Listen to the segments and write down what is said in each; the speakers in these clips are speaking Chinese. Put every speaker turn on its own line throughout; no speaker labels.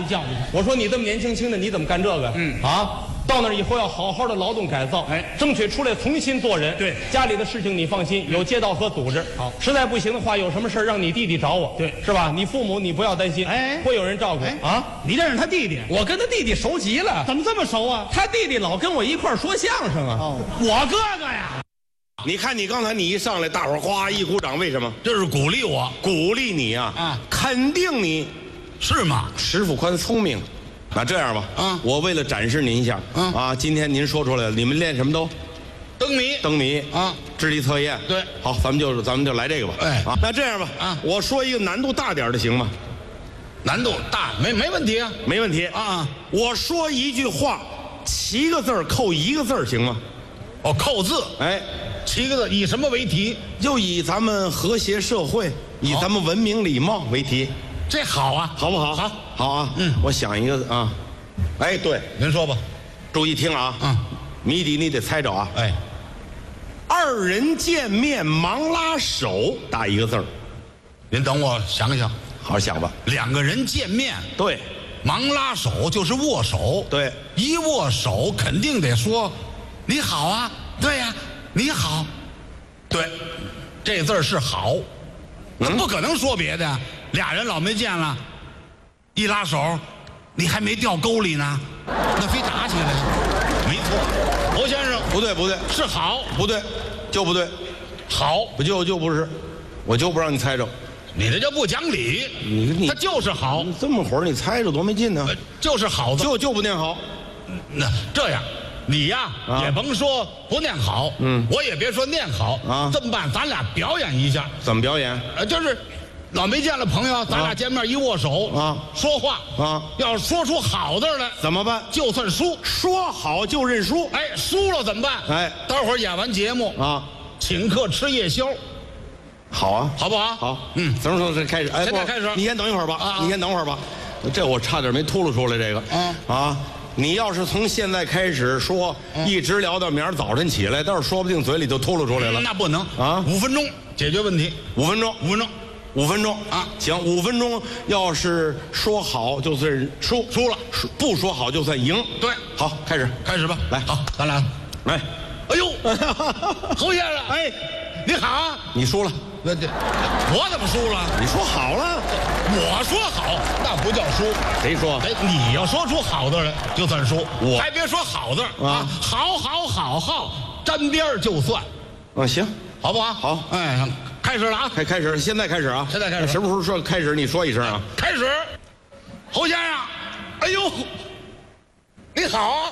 人教育他。
我说你这么年轻轻的，你怎么干这个？到那儿以后要好好的劳动改造，争取出来重新做人。
对，
家里的事情你放心，有街道和组织。
好，
实在不行的话，有什么事让你弟弟找我。
对，
是吧？你父母你不要担心，会有人照顾啊。
你认识他弟弟？
我跟他弟弟熟极了。
怎么这么熟啊？
他弟弟老跟我一块儿说相声啊。
我哥哥呀。
你看你刚才你一上来，大伙儿哗一鼓掌，为什么？
这是鼓励我，
鼓励你啊，肯定你，
是吗？
石富宽聪明。那这样吧，我为了展示您一下，今天您说出来了，你们练什么都？灯谜智力测验。
对，
好，咱们就来这个吧。那这样吧，我说一个难度大点的行吗？
难度大，没问题啊，
没问题啊。我说一句话，7个字儿扣1个字儿行吗？
哦，扣字，7个字，以什么为题？
就以咱们和谐社会，以咱们文明礼貌为题。
这好啊，
好不好？好啊。我想一个啊。对，
您说吧。
注意听啊。谜底你得猜着啊。2人见面忙拉手，打1个字儿。
您等我想想，
好好想吧。
2个人见面，
对，
忙拉手就是握手。
对，
一握手肯定得说你好啊。对呀，你好。对，这字儿是好，那不可能说别的呀。俩人老没见了，一拉手，你还没掉沟里呢，那非打起来。没错，侯先生，
不对，
是好，
不对，就不对，
好，
不就不是，我就不让你猜着。
你这叫不讲理。
你
他就是好，
你这么会儿你猜着多没劲呢。
就是好的，
就不念好。
那这样，你呀也甭说不念好，我也别说念好啊。这么办，咱俩表演一下。
怎么表演？
就是老没见了朋友，咱俩见面一握手啊，说话啊，要说出好字来
怎么办？
就算输，
说好就认输。
输了怎么办？待会儿演完节目啊，请客吃夜宵。
好啊，
好不好？
好，怎么说？这开始，
现在开始，
你先等一会儿吧，你先等会儿吧。这我差点没秃噜出来这个。你要是从现在开始说，一直聊到明儿早晨起来，倒是说不定嘴里就秃噜出来了。
那不能啊！5分钟解决问题。
5分钟，5分钟
啊！
行，5分钟要是说好就算输了，不说好就算赢。
对，
好，开始吧。来，
好，咱俩
来。
哎呦，侯先生，你好啊！
你输了。
我怎么输了？
你说好了，
我说好，那不叫输。
谁说？
你要说出好字来就算输，我还别说好字啊，好，沾边就算。
行，
好不好？
好，
开始了啊！
开始，现在开始啊！
现在开始，
什么时候说开始？你说一声啊！
开始，侯先生，哎呦，你好啊！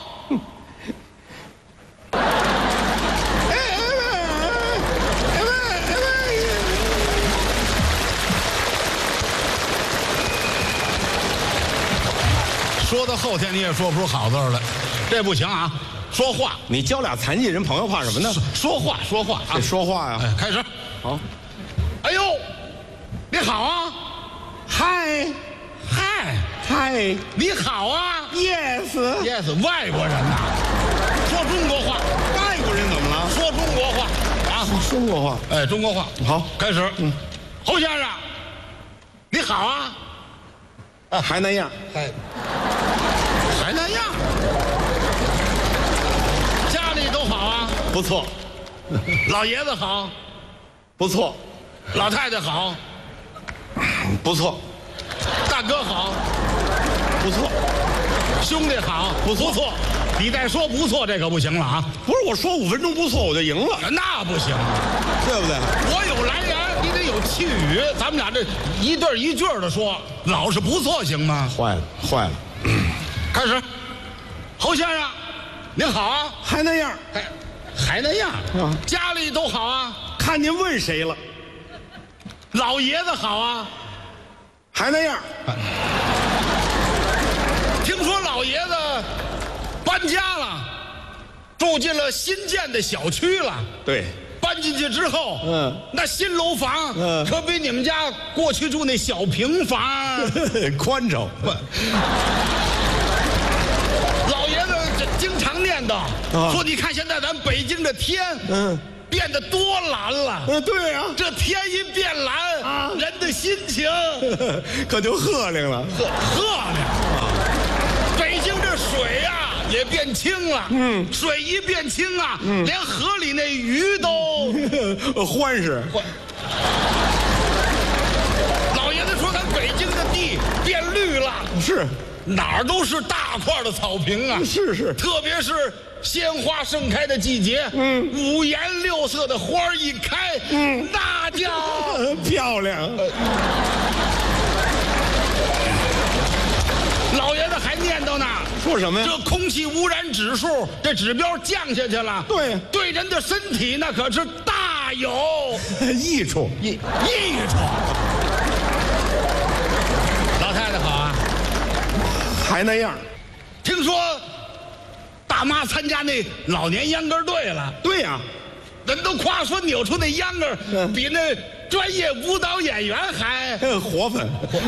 说到后天你也说不出好字来，这不行啊！说话，
你交俩残疾人朋友怕什么呢？
说话啊！
说话呀！
开始，
好。
哎呦，你好啊！嗨，你好啊 ！Yes，外国人呐，说中国话。
外国人怎么了？
说中国话啊！
中国话，
中国话。
好，
开始。侯先生，你好啊！
还那样，
还那样，家里都好啊，
不错，
老爷子好，
不错，
老太太好，
不错，
大哥好，
不错，
兄弟好，不错，你再说不错，这可不行了啊！
不是我说5分钟不错我就赢了，
那不行，
对不对？
我有来源，你得有气语，咱们俩这一对一句的说，老是不错行吗？
坏了，
开始，侯先生，您好啊，
还那样，
还那样，家里都好啊，
看您问谁了，
老爷子好啊，
还那样，
听说老爷子搬家了，住进了新建的小区了。
对，
搬进去之后，那新楼房，可比你们家过去住那小平房
宽敞。
老爷子经常念叨，说你看现在咱北京的天，变得多蓝了。
对呀，
这天一变蓝，人的心情
可就鹤亮了，
鹤亮。 变清了，水一变清啊，连河里那鱼都
欢实。
老爷子说咱北京的地变绿了，
是
哪儿都是大块的草坪啊，
是，
特别是鲜花盛开的季节，五颜六色的花儿一开，那叫
漂亮。
老爷子还念叨呢，
说什么呀？
这空气污染指数这指标降下去了，对人的身体那可是大有
益处。
益处。老太太好啊，
还那样。
听说大妈参加那老年秧歌队了。
对呀，
人都夸说扭出那秧歌比那专业舞蹈演员还
活分。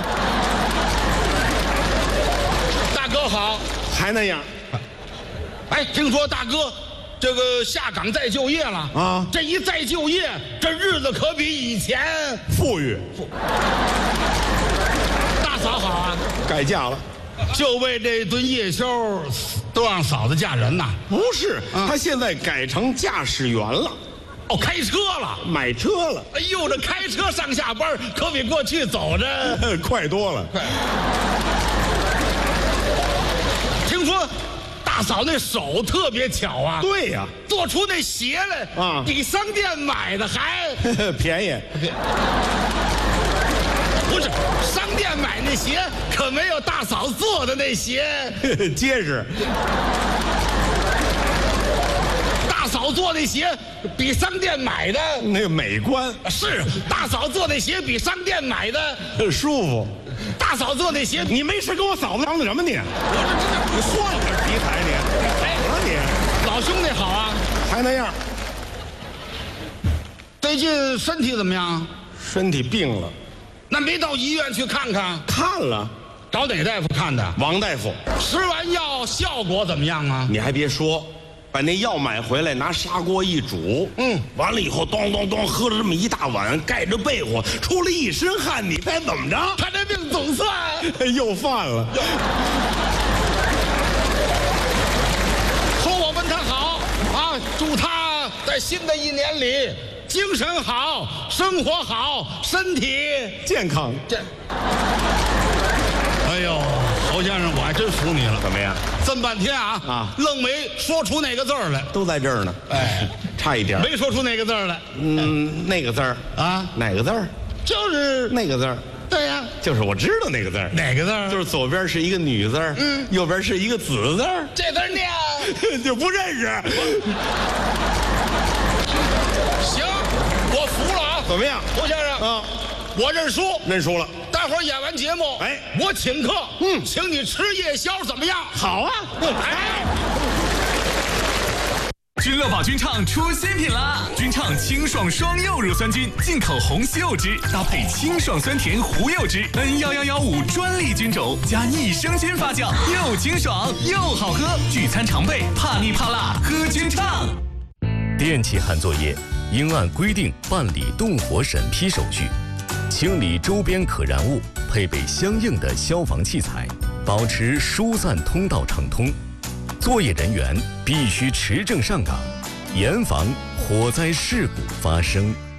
大哥好，
还那样。
哎，听说大哥这个下岗再就业了
啊！
这一再就业，这日子可比以前
富裕。
大嫂好啊，
改嫁了。
就为这顿夜宵都让嫂子嫁人呐？
不是，他现在改成驾驶员了。
哦，开车了，
买车了。
哎呦，这开车上下班可比过去走着
快多了。
听说大嫂那手特别巧啊。
对呀，
做出那鞋来啊，比商店买的还
便宜。
不是，商店买那鞋可没有大嫂做的那鞋
结实。
大嫂做那鞋比商店买的
那个美观。
是，大嫂做那鞋比商店买的
舒服。
大嫂做那鞋，
你没事跟我嫂子嚷嚷什么你？你换点题材你。
哎，
你
老兄弟好啊，
还那样。
最近身体怎么样？
身体病了。
那没到医院去看看？
看了。
找哪大夫看的？
王大夫。
吃完药效果怎么样啊？
你还别说，把那药买回来，拿砂锅一煮，完了以后，咚咚咚，喝了这么一大碗，盖着被窝，出了一身汗，你猜怎么着？
他这病总算
又犯了。
说我问他好啊，祝他在新的一年里精神好，生活好，身体
健康。
哎呦，侯先生，我还真服你了。
怎么样？
这么半天啊，愣没说出哪个字儿来。
都在这儿呢。哎，差一点
没说出哪个字儿来。
那个字儿
啊，
哪个字儿？
就是
那个字儿。
对呀，
就是我知道那个字儿。
哪个字儿？
就是左边是一个女字儿，右边是一个子字儿。
这字念
就不认识。
行，我服了啊。
怎么样，
侯先生？啊，我认输。
认输了。
大伙儿演完节目，
哎，
我请客，请你吃夜宵，怎么样？
好啊。
哎。
君乐宝菌畅出新品啦！菌畅清爽双柚乳酸菌，进口红西柚汁，搭配清爽酸甜胡柚汁，N11115专利菌种，加益生菌发酵，又清爽又好喝。聚餐常备，怕腻怕辣，喝菌畅。
电气焊作业应按规定办理动火审批手续，清理周边可燃物，配备相应的消防器材，保持疏散通道畅通。作业人员必须持证上岗，严防火灾事故发生。